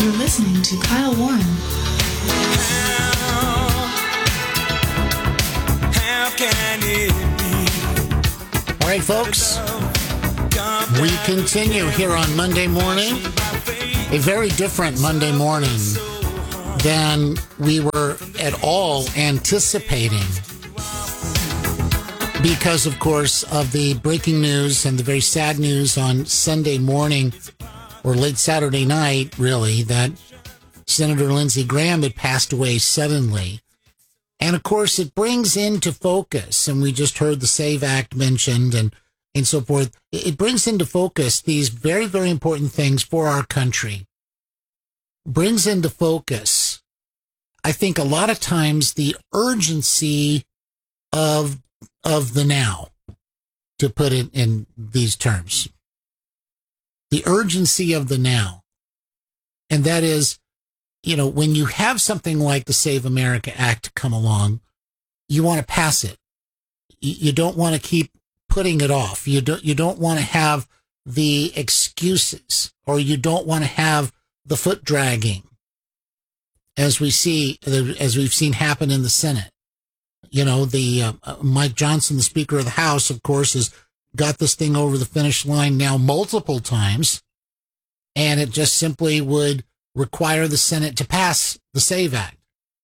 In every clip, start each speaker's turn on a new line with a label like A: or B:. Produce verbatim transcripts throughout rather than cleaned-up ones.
A: listening to Kyle Warren.
B: How, how can it be?
C: All right, folks, we continue here on Monday morning. A very different Monday morning than we were at all anticipating because, of course, of the breaking news and the very sad news on Sunday morning or late Saturday night, really, that Senator Lindsey Graham had passed away suddenly. And, of course, it brings into focus, and we just heard the SAVE Act mentioned and, and so forth, it brings into focus these very, very important things for our country. Brings into focus, I think, a lot of times the urgency of of the now, to put it in these terms. The urgency of the now. And that is, you know, when you have something like the Save America Act come along, you want to pass it. You don't want to keep putting it off. You don't, you don't want to have the excuses, or you don't want to have the foot dragging, as we see, as we've seen happen in the Senate. You know, the uh, Mike Johnson, the Speaker of the House, of course, has got this thing over the finish line now multiple times, and it just simply would require the Senate to pass the SAVE Act.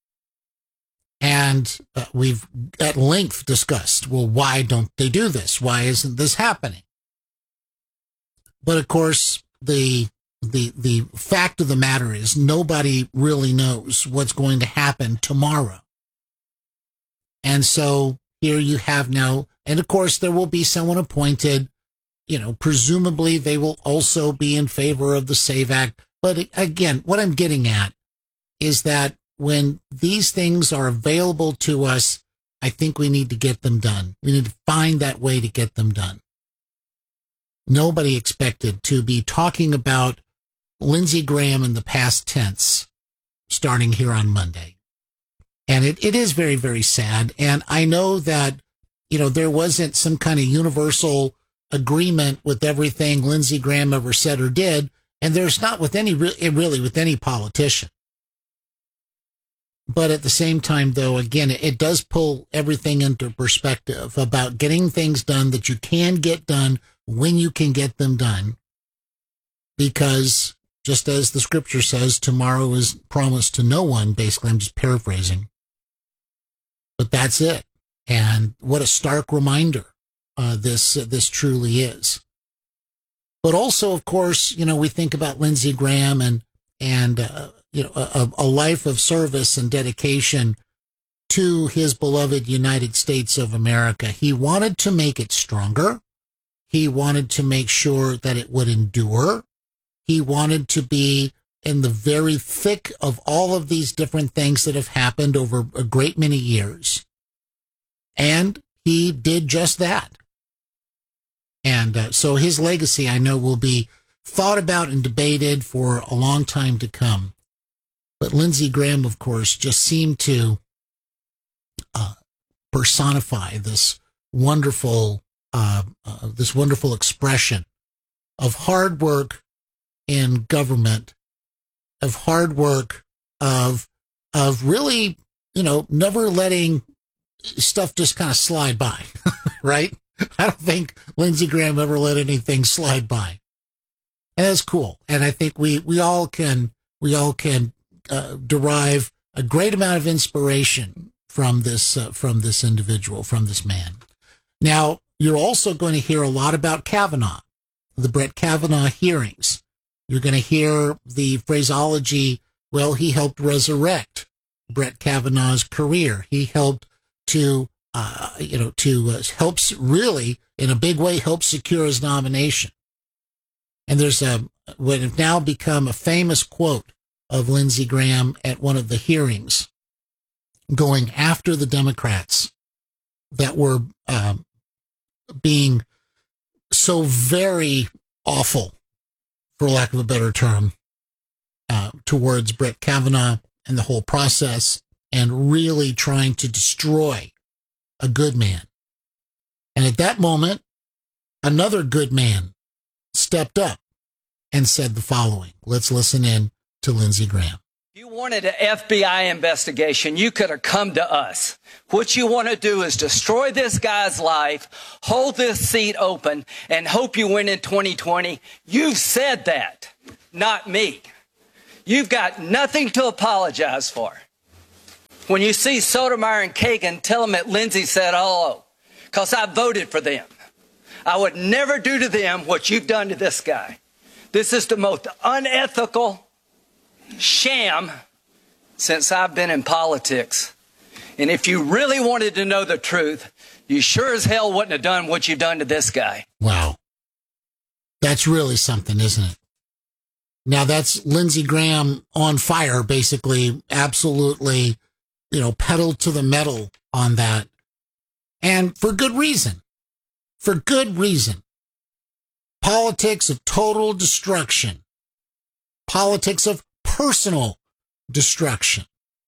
C: And uh, we've at length discussed, well, why don't they do this? Why isn't this happening? But of course, the the the fact of the matter is nobody really knows what's going to happen tomorrow. And so here you have now, and of course there will be someone appointed, you know, presumably they will also be in favor of the SAVE Act. But again, what I'm getting at is that when these things are available to us, I think we need to get them done. We need to find that way to get them done. Nobody expected to be talking about Lindsey Graham in the past tense starting here on Monday. And it, it is very, very sad. And I know that, you know, there wasn't some kind of universal agreement with everything Lindsey Graham ever said or did. And there's not with any, really with any politician. But at the same time, though, again, it, it does pull everything into perspective about getting things done that you can get done when you can get them done. Because just as the scripture says, tomorrow is promised to no one. Basically, I'm just paraphrasing. But that's it. And what a stark reminder uh, this uh, this truly is. But also, of course, you know, we think about Lindsey Graham and, and uh, you know, a, a life of service and dedication to his beloved United States of America. He wanted to make it stronger. He wanted to make sure that it would endure. He wanted to be in the very thick of all of these different things that have happened over a great many years. And he did just that. And uh, so his legacy, I know, will be thought about and debated for a long time to come. But Lindsey Graham, of course, just seemed to uh, personify this wonderful, uh, uh, this wonderful expression of hard work in government, of hard work, of of really, you know, never letting stuff just kind of slide by, right? I don't think Lindsey Graham ever let anything slide by. And that's cool. And I think we, we all can, we all can uh, derive a great amount of inspiration from this, uh, from this individual, from this man. Now, you're also going to hear a lot about Kavanaugh, the Brett Kavanaugh hearings. You're going to hear the phraseology, well, he helped resurrect Brett Kavanaugh's career. He helped to, uh, you know, to uh, helps really, in a big way, help secure his nomination. And there's a, what have now become a famous quote of Lindsey Graham at one of the hearings going after the Democrats that were um, being so very awful, for lack of a better term, uh, towards Brett Kavanaugh and the whole process, and really trying to destroy a good man. And at that moment, another good man stepped up and said the following. Let's listen in to Lindsey Graham.
A: If you wanted an F B I investigation, you could have come to us. What you want to do is destroy this guy's life, hold this seat open, and hope you win in twenty twenty. You've said that, not me. You've got nothing to apologize for. When you see Sotomayor and Kagan, tell them that Lindsey said hello, because I voted for them. I would never do to them what you've done to this guy. This is the most unethical sham since I've been in politics. And if you really wanted to know the truth, you sure as hell wouldn't have done what you've done to this guy.
C: Wow. That's really something, isn't it? Now that's Lindsey Graham on fire, basically, absolutely, you know, pedal to the metal on that. And for good reason. For good reason. Politics of total destruction. Politics of personal destruction.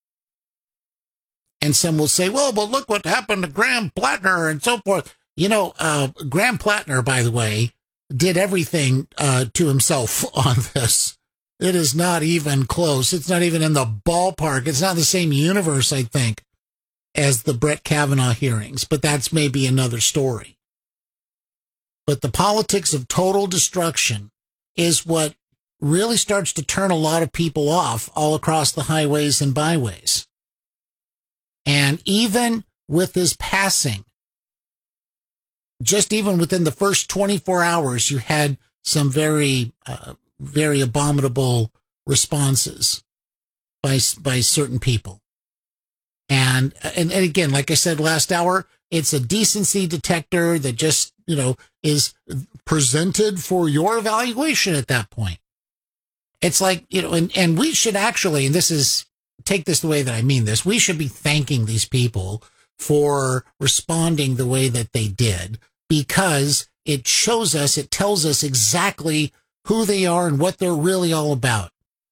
C: And some will say, well, but look what happened to Graham Plattner and so forth. You know, uh, Graham Plattner, by the way, did everything uh, to himself on this. It is not even close. It's not even in the ballpark. It's not the same universe, I think, as the Brett Kavanaugh hearings. But that's maybe another story. But the politics of total destruction is what really starts to turn a lot of people off all across the highways and byways. And even with his passing, just even within the first twenty-four hours, you had some very, uh, very abominable responses by by certain people. And, and and again, like I said last hour, it's a decency detector that just, you know, is presented for your evaluation at that point. It's like, you know, and, and we should actually, and this is, take this the way that I mean this, we should be thanking these people for responding the way that they did, because it shows us, it tells us exactly who they are and what they're really all about.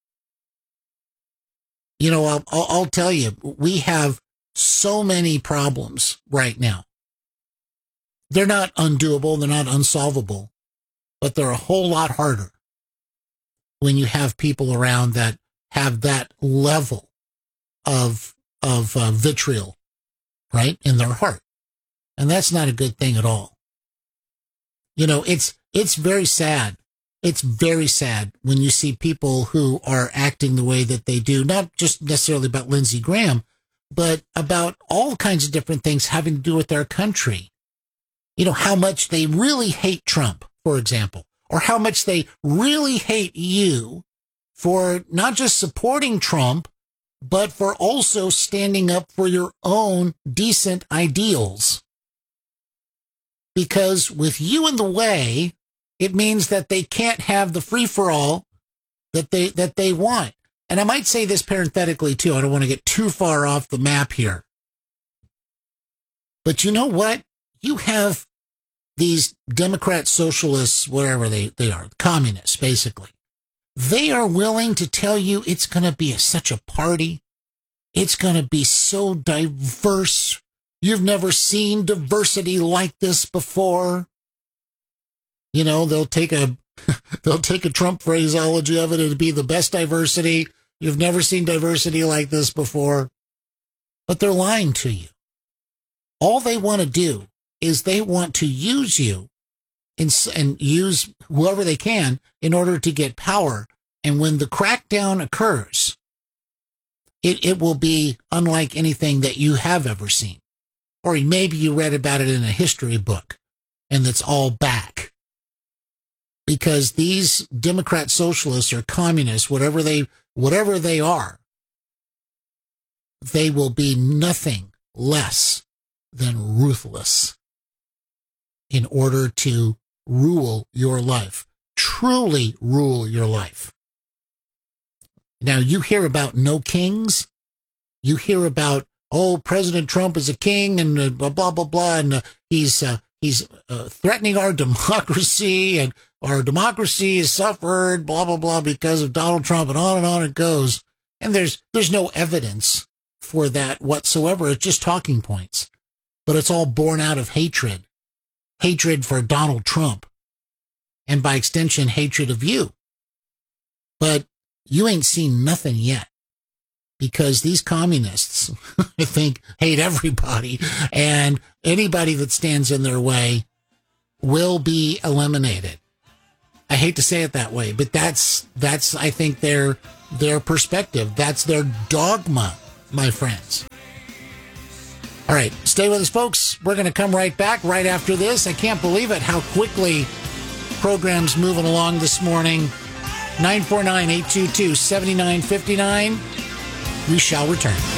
C: You know, I'll, I'll, I'll tell you, we have so many problems right now. They're not undoable, they're not unsolvable, but they're a whole lot harder when you have people around that have that level of of uh, vitriol, right, in their heart. And that's not a good thing at all. You know, it's it's very sad. It's very sad when you see people who are acting the way that they do, not just necessarily about Lindsey Graham, but about all kinds of different things having to do with our country. You know, how much they really hate Trump, for example, or how much they really hate you for not just supporting Trump, but for also standing up for your own decent ideals. Because with you in the way, it means that they can't have the free-for-all that they that they want. And I might say this parenthetically, too. I don't want to get too far off the map here. But you know what? You have these Democrat socialists, whatever they, they are, communists, basically. They are willing to tell you it's going to be a, such a party. It's going to be so diverse. You've never seen diversity like this before. You know, they'll take a they'll take a Trump phraseology of it. It'll be the best diversity. You've never seen diversity like this before. But they're lying to you. All they want to do is they want to use you and, and use whoever they can in order to get power. And when the crackdown occurs, it, it will be unlike anything that you have ever seen. Or maybe you read about it in a history book and it's all back. Because these Democrat socialists or communists, whatever they whatever they are, they will be nothing less than ruthless in order to rule your life, truly rule your life. Now, you hear about no kings. You hear about, oh, President Trump is a king and uh, blah, blah, blah, blah, and uh, he's uh, he's uh, threatening our democracy, and our democracy has suffered, blah, blah, blah, because of Donald Trump, and on and on it goes. And there's there's no evidence for that whatsoever. It's just talking points. But it's all born out of hatred. Hatred for Donald Trump. And by extension, hatred of you. But you ain't seen nothing yet. Because these communists, I think, hate everybody, and anybody that stands in their way will be eliminated. I hate to say it that way, but that's that's I think their their perspective. That's their dogma, my friends. All right, stay with us, folks. We're going to come right back right after this. I can't believe it, how quickly program's moving along this morning. nine four nine, eight two two, seven nine five nine. We shall return.